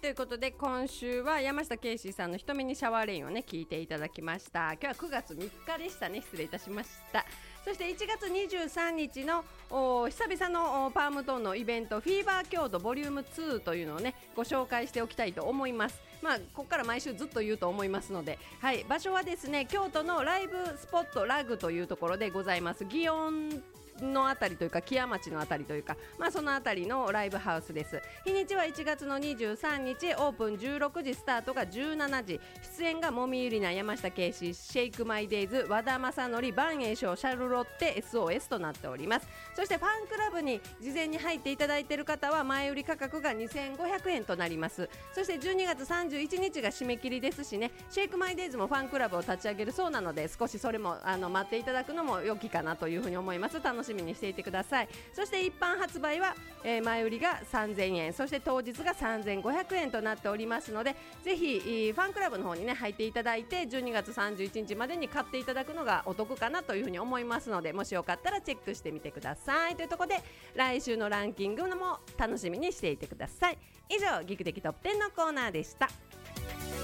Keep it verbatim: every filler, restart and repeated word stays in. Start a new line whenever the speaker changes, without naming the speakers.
ということで今週は山下圭司さんの瞳にシャワーレインをね聞いていただきました。今日はくがつみっかでしたね。失礼いたしました。そしていちがつにじゅうさんにちの久々のパームトーンのイベントフィーバー京都ボリュームツーというのをねご紹介しておきたいと思います。まあここから毎週ずっと言うと思いますので、はい、場所はですね京都のライブスポットラグというところでございます。祇園のあたりというか木屋町のあたりというか、まあ、そのあたりのライブハウスです。日にちはいちがつのにじゅうさんにち、オープンじゅうろくじ、スタートがじゅうしちじ、出演がもみゆりな、山下圭司、シェイクマイデイズ、和田正則、万栄翔、シャルロッテ エスオーエス となっております。そしてファンクラブに事前に入っていただいている方は前売り価格がにせんごひゃくえんとなります。そしてじゅうにがつさんじゅういちにちが締め切りですしね、シェイクマイデイズもファンクラブを立ち上げるそうなので、少しそれもあの待っていただくのも良きかなというふうに思います。楽しみにしていてください。そして一般発売は、えー、前売りがさんぜんえん、そして当日がさんぜんごひゃくえんとなっておりますので、ぜひファンクラブの方にね入っていただいてじゅうにがつさんじゅういちにちまでに買っていただくのがお得かなというふうに思いますので、もしよかったらチェックしてみてください。というところで来週のランキングも楽しみにしていてください。以上ギク的トップじゅうのコーナーでした。